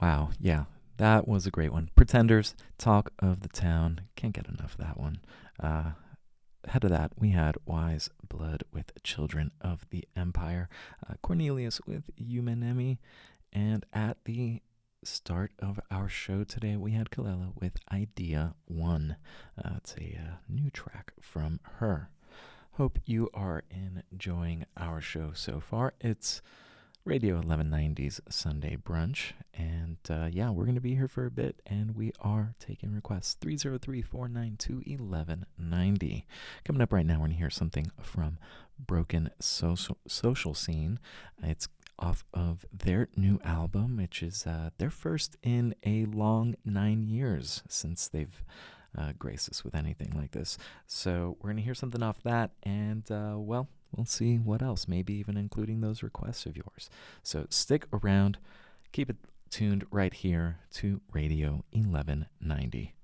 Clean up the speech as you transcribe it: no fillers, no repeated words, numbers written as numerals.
Wow, yeah, that was a great one. Pretenders, Talk of the Town. Can't get enough of that one. Uh, Ahead of that, we had Wise Blood with Children of the Empire, Cornelius with Eumenemi, and at the start of our show today, we had Kalela with Idea One. It's a new track from her. Hope you are enjoying our show so far. It's Radio 1190's Sunday Brunch. And yeah, we're going to be here for a bit, and we are taking requests. 303-492-1190. Coming up right now, we're going to hear something from Broken Social Scene. It's off of their new album, which is their first in a long 9 years since they've graced us with anything like this. So we're going to hear something off that, and well, we'll see what else, maybe even including those requests of yours. So stick around, keep it tuned right here to Radio 1190.